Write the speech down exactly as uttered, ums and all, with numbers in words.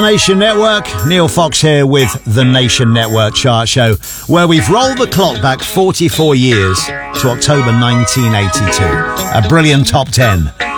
Nation Network, Neil Fox here with the Nation Network Chart Show, where we've rolled the clock back forty-four years to October nineteen eighty-two. A brilliant top ten